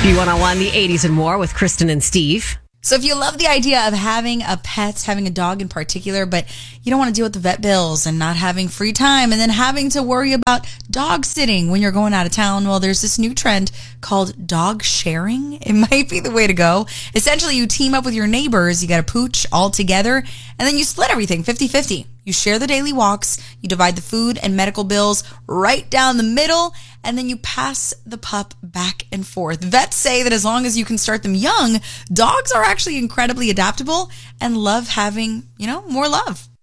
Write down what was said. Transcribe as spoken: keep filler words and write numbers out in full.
B one oh one, the eighties and more with Kristen and Steve. So if you love the idea of having a pet, having a dog in particular, but you don't want to deal with the vet bills and not having free time and then having to worry about dog sitting when you're going out of town, well, there's this new trend called dog sharing. It might be the way to go. Essentially, you team up with your neighbors, you got a pooch all together, and then you split everything fifty-fifty. You share the daily walks, you divide the food and medical bills right down the middle, and then you pass the pup back and forth. Vets say that as long as you can start them young, dogs are actually incredibly adaptable and love having, you know, more love.